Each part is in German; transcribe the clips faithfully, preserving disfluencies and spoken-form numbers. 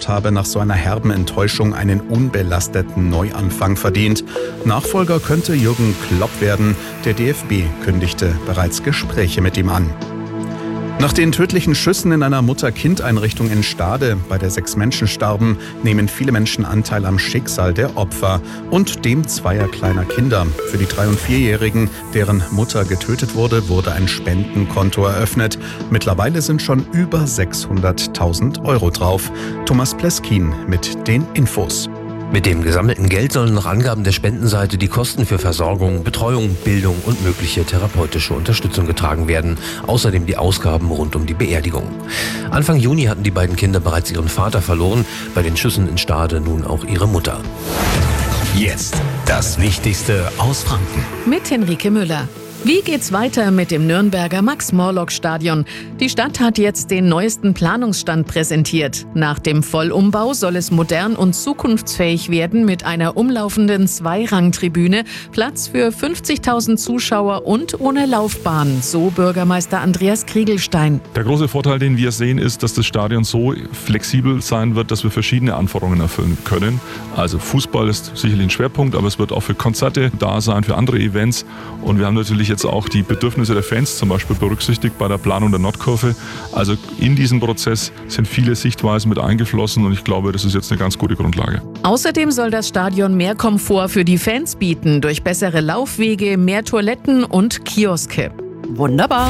Mannschaft habe nach so einer herben Enttäuschung einen unbelasteten Neuanfang verdient. Nachfolger könnte Jürgen Klopp werden. Der D F B kündigte bereits Gespräche mit ihm an. Nach den tödlichen Schüssen in einer Mutter-Kind-Einrichtung in Stade, bei der sechs Menschen starben, nehmen viele Menschen Anteil am Schicksal der Opfer und dem zweier kleiner Kinder. Für die drei- und vierjährigen, deren Mutter getötet wurde, wurde ein Spendenkonto eröffnet. Mittlerweile sind schon über sechshunderttausend Euro drauf. Thomas Pleskin mit den Infos. Mit dem gesammelten Geld sollen nach Angaben der Spendenseite die Kosten für Versorgung, Betreuung, Bildung und mögliche therapeutische Unterstützung getragen werden. Außerdem die Ausgaben rund um die Beerdigung. Anfang Juni hatten die beiden Kinder bereits ihren Vater verloren, bei den Schüssen in Stade nun auch ihre Mutter. Jetzt das Wichtigste aus Franken. Mit Henrike Müller. Wie geht's weiter mit dem Nürnberger Max-Morlock-Stadion? Die Stadt hat jetzt den neuesten Planungsstand präsentiert. Nach dem Vollumbau soll es modern und zukunftsfähig werden mit einer umlaufenden Zweirangtribüne, Platz für fünfzigtausend Zuschauer und ohne Laufbahn, so Bürgermeister Andreas Kriegelstein. Der große Vorteil, den wir sehen, ist, dass das Stadion so flexibel sein wird, dass wir verschiedene Anforderungen erfüllen können. Also Fußball ist sicherlich ein Schwerpunkt, aber es wird auch für Konzerte da sein, für andere Events. Und wir haben natürlich jetzt auch die Bedürfnisse der Fans zum Beispiel berücksichtigt bei der Planung der Nordkurve. Also in diesem Prozess sind viele Sichtweisen mit eingeflossen und ich glaube, das ist jetzt eine ganz gute Grundlage. Außerdem soll das Stadion mehr Komfort für die Fans bieten, durch bessere Laufwege, mehr Toiletten und Kioske. Wunderbar.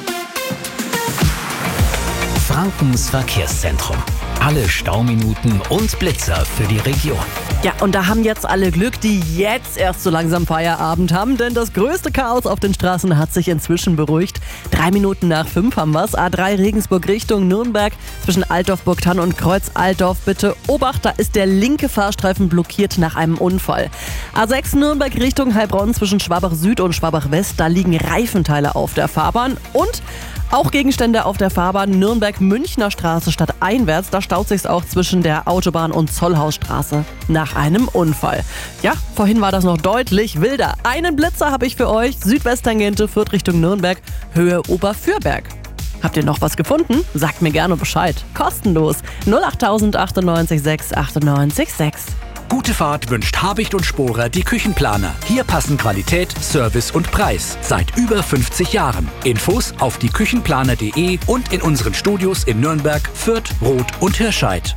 Frankens Verkehrszentrum. Alle Stauminuten und Blitzer für die Region. Ja, und da haben jetzt alle Glück, die jetzt erst so langsam Feierabend haben, denn das größte Chaos auf den Straßen hat sich inzwischen beruhigt. Drei Minuten nach fünf haben wir's. A drei Regensburg Richtung Nürnberg zwischen Altdorf-Burgthann und Kreuz-Altdorf. Bitte Obacht, da ist der linke Fahrstreifen blockiert nach einem Unfall. A sechs Nürnberg Richtung Heilbronn zwischen Schwabach Süd und Schwabach West, da liegen Reifenteile auf der Fahrbahn und auch Gegenstände auf der Fahrbahn Nürnberg-Münchner Straße stadteinwärts. Da staut sich's auch zwischen der Autobahn und Zollhausstraße nach einem Unfall. Ja, vorhin war das noch deutlich wilder. Einen Blitzer habe ich für euch. Südwesttangente Fürth Richtung Nürnberg, Höhe Oberfürberg. Habt ihr noch was gefunden? Sagt mir gerne Bescheid. Kostenlos. null acht achtundneunzig sechs achtundneunzig sechs. Gute Fahrt wünscht Habicht und Sporer die Küchenplaner. Hier passen Qualität, Service und Preis. Seit über fünfzig Jahren. Infos auf die küchenplaner punkt de und in unseren Studios in Nürnberg, Fürth, Roth und Hirscheid.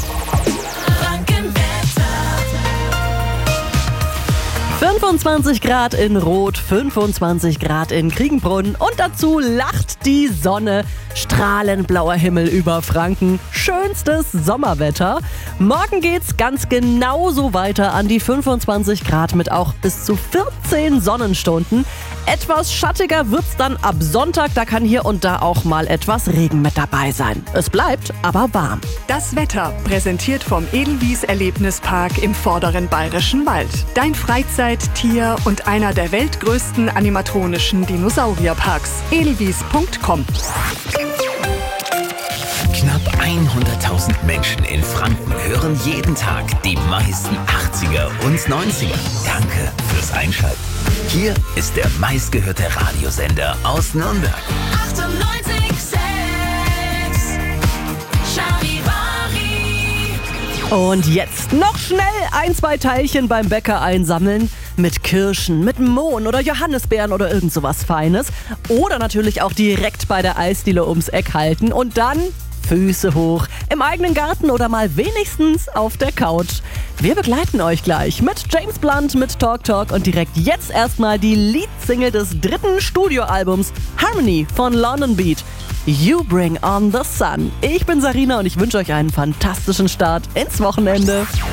fünfundzwanzig Grad in Roth, fünfundzwanzig Grad in Kriegenbrunn und dazu lacht die Sonne. Strahlend blauer Himmel über Franken. Schönstes Sommerwetter. Morgen geht's ganz genauso weiter an die fünfundzwanzig Grad mit auch bis zu vierzehn Sonnenstunden. Etwas schattiger wird's dann ab Sonntag. Da kann hier und da auch mal etwas Regen mit dabei sein. Es bleibt aber warm. Das Wetter präsentiert vom Edelwies Erlebnispark im vorderen Bayerischen Wald. Dein Freizeit-, Tier- und einer der weltgrößten animatronischen Dinosaurierparks. edelwies punkt com. Knapp hunderttausend Menschen in Franken hören jeden Tag die meisten achtziger und neunziger. Danke fürs Einschalten. Hier ist der meistgehörte Radiosender aus Nürnberg. achtundneunzig Komma sechs Charivari. Und jetzt noch schnell ein, zwei Teilchen beim Bäcker einsammeln. Mit Kirschen, mit Mohn oder Johannisbeeren oder irgend sowas Feines. Oder natürlich auch direkt bei der Eisdiele ums Eck halten und dann Füße hoch, im eigenen Garten oder mal wenigstens auf der Couch. Wir begleiten euch gleich mit James Blunt, mit Talk Talk und direkt jetzt erstmal die Leadsingle des dritten Studioalbums Harmony von London Beat. You Bring On The Sun. Ich bin Sarina und ich wünsche euch einen fantastischen Start ins Wochenende.